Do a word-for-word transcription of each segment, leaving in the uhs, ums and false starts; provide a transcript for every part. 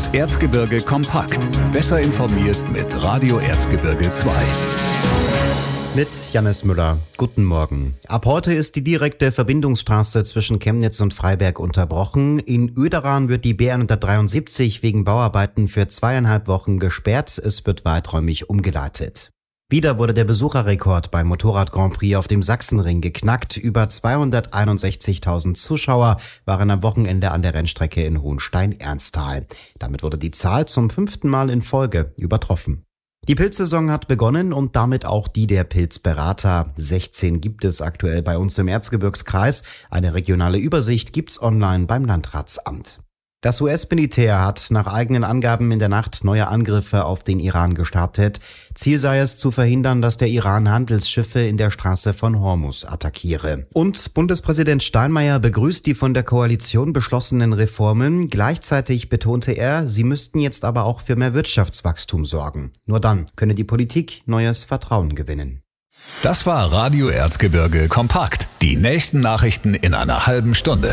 Das Erzgebirge kompakt. Besser informiert mit Radio Erzgebirge zwei. Mit Jannis Müller. Guten Morgen. Ab heute ist die direkte Verbindungsstraße zwischen Chemnitz und Freiberg unterbrochen. In Oederan wird die B hundertdreiundsiebzig wegen Bauarbeiten für zweieinhalb Wochen gesperrt. Es wird weiträumig umgeleitet. Wieder wurde der Besucherrekord beim Motorrad Grand Prix auf dem Sachsenring geknackt. Über zweihunderteinundsechzigtausend Zuschauer waren am Wochenende an der Rennstrecke in Hohenstein-Ernsthal. Damit wurde die Zahl zum fünften Mal in Folge übertroffen. Die Pilzsaison hat begonnen und damit auch die der Pilzberater. sechzehn gibt es aktuell bei uns im Erzgebirgskreis. Eine regionale Übersicht gibt's online beim Landratsamt. Das U S-Militär hat nach eigenen Angaben in der Nacht neue Angriffe auf den Iran gestartet. Ziel sei es, zu verhindern, dass der Iran Handelsschiffe in der Straße von Hormuz attackiere. Und Bundespräsident Steinmeier begrüßt die von der Koalition beschlossenen Reformen. Gleichzeitig betonte er, sie müssten jetzt aber auch für mehr Wirtschaftswachstum sorgen. Nur dann könne die Politik neues Vertrauen gewinnen. Das war Radio Erzgebirge kompakt. Die nächsten Nachrichten in einer halben Stunde.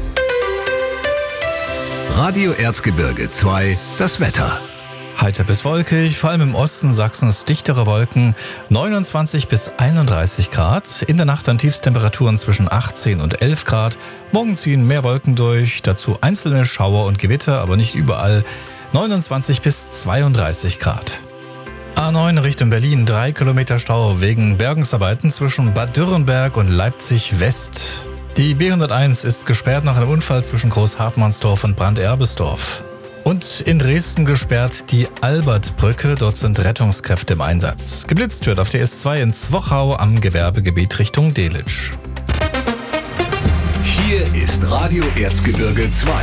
Radio Erzgebirge zwei, das Wetter. Heiter bis wolkig, vor allem im Osten Sachsens dichtere Wolken, neunundzwanzig bis einunddreißig Grad. In der Nacht dann Tiefstemperaturen zwischen achtzehn und elf Grad. Morgen ziehen mehr Wolken durch, dazu einzelne Schauer und Gewitter, aber nicht überall. neunundzwanzig bis zweiunddreißig Grad. A neun Richtung Berlin, drei Kilometer Stau wegen Bergungsarbeiten zwischen Bad Dürrenberg und Leipzig West. Die B hunderteins ist gesperrt nach einem Unfall zwischen Großhartmannsdorf und Branderbesdorf. Und in Dresden gesperrt die Albertbrücke, dort sind Rettungskräfte im Einsatz. Geblitzt wird auf der S zwei in Zwochau am Gewerbegebiet Richtung Delitzsch. Hier ist Radio Erzgebirge zwei.